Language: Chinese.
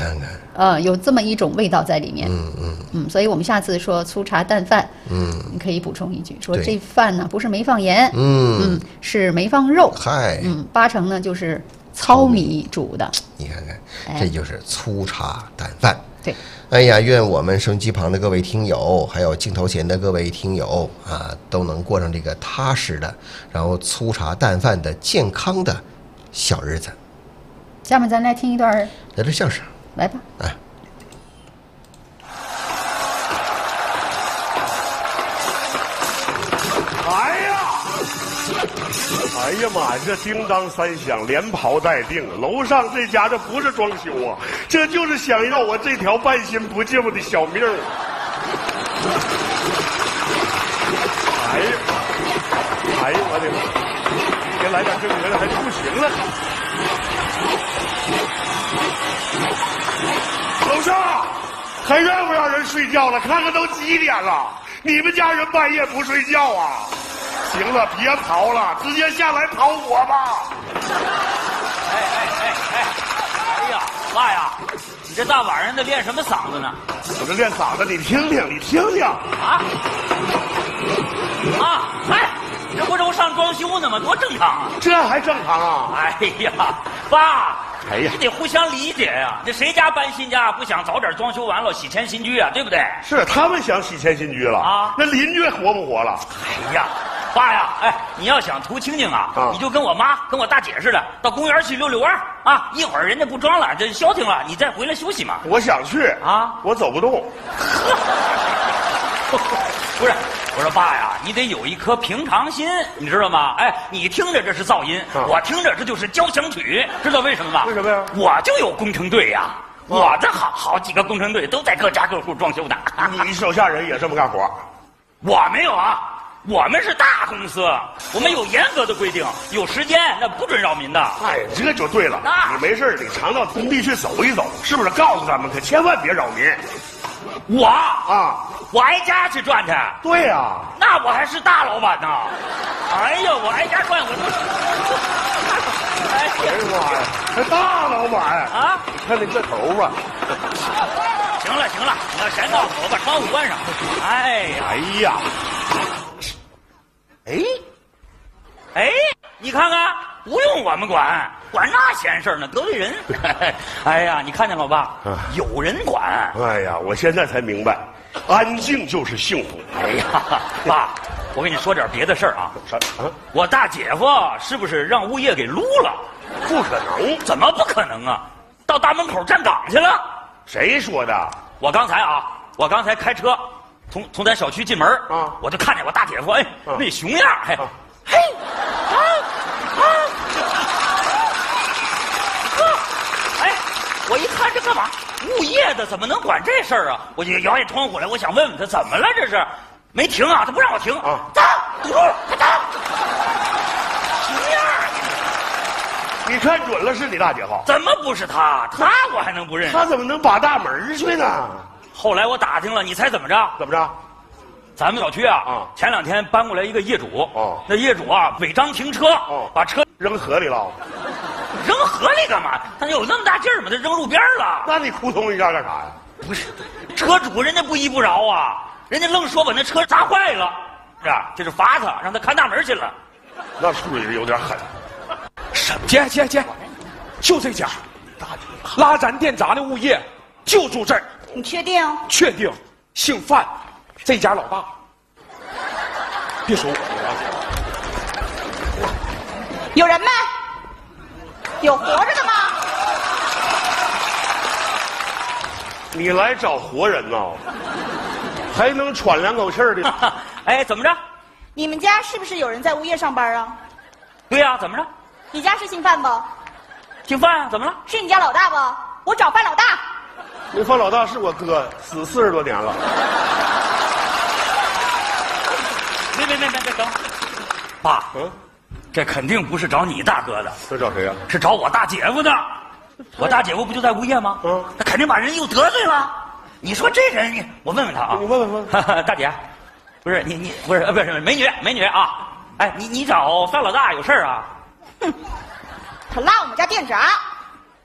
看看， 有这么一种味道在里面。所以我们下次说粗茶淡饭，你可以补充一句，说这饭呢不是没放盐，是没放肉， 嗨 ，80%呢就是糙米煮的。 你看看，这就是粗茶淡饭。 对， 哎呀，愿我们收音机旁的各位听友，还有镜头前的各位听友啊，都能过上这个踏实的，然后粗茶淡饭的健康的小日子。 下面咱来听一段来这相声， 来吧。 哎呀妈呀！这叮当三响，连袍带定，楼上这家这不是装修啊，这就是想要我这条半新不旧的小命。哎呀，哎呀，我的妈！别来点正经的还不行了。楼上还让不让人睡觉了？看看都几点了，你们家人半夜不睡觉啊？行了，别刨了，直接下来刨我吧！ 哎呀，爸呀，你这大晚上的练什么嗓子呢？ 我这练嗓子，你听听，你听听。 这不是上装修呢吗？多正常啊！ 这还正常啊？ 哎呀，爸， 哎呀， 得互相理解呀。这谁家搬新家不想早点装修完了洗迁新居啊？对不对？ 是他们想洗迁新居了啊？那邻居活不活了？ 哎呀！爸呀，你要想图清静啊，你就跟我妈、跟我大姐似的，到公园去溜溜弯啊。一会儿人家不装了，这消停了，你再回来休息嘛。 我想去啊，我走不动。 不是，我说爸呀，你得有一颗平常心，你知道吗？你听着这是噪音，我听着这就是交响曲，知道为什么吗？ 为什么呀？ 我就有工程队呀，我这好几个工程队都在各家各户装修的。 你手下人也这么干活？ 我没有啊。我们是大公司，我们有严格的规定，有时间那不准扰民的。 哎，这就对了。你没事得常到工地去走一走，是不是？告诉他们可千万别扰民。 我挨家去转去。 对呀， 那我还是大老板呢。哎呀，我挨家转，我都。 哎呀妈呀，还大老板啊！你看那个头发。 行了，你要闲告诉我把窗户关上。哎呀。你看看，不用我们管那闲事儿呢，得罪人。哎呀，你看见了吧？有人管。 哎呀，我现在才明白，安静就是幸福。 哎呀，爸，我跟你说点别的事儿啊。我大姐夫是不是让物业给撸了？ 不可能！ 怎么不可能啊？到大门口站岗去了。 谁说的？ 我刚才开车从咱小区进门我就看见我大姐夫，那熊样，我一看这干嘛？物业的怎么能管这事儿啊？我就摇下窗户来，我想问问他怎么了，这是没停啊？他不让我停啊！走，堵住，快走！熊样， 你看准了是你大姐夫？ 怎么不是他？他我还能不认识？ 他怎么能把大门去呢？ 后来我打听了，你猜怎么着？ 怎么着？ 咱们小区前2天搬过来一个业主，那业主违章停车，把车扔河里了。 扔河里干嘛？他有那么大劲儿吗？他扔路边了。 那你扑通一下干啥呀？ 不是，车主人家不依不饶啊，人家愣说把那车砸坏了，这是罚他，让他看大门去了。 那处理的有点狠。 什么？姐，就这家，拉咱电闸的物业就住这儿。 你确定？ 确定，姓范，这家老大。别说我了， 有人没？有活着的吗？ 你来找活人呢，还能喘2口气儿的？ 怎么着？ 你们家是不是有人在物业上班啊？ 对呀，怎么着？ 你家是姓范不？ 姓范啊？怎么了？ 是你家老大不？我找范老大。 那范老大是我哥，死40多年了。 别，等，爸，这肯定不是找你大哥的， 这找谁呀？ 是找我大姐夫的。我大姐夫不就在物业吗？他肯定把人又得罪了。你说这人，我问问他啊。 你问。 大姐，不是你不是美女啊！你找范老大有事儿啊？ 哼，他拉我们家电闸。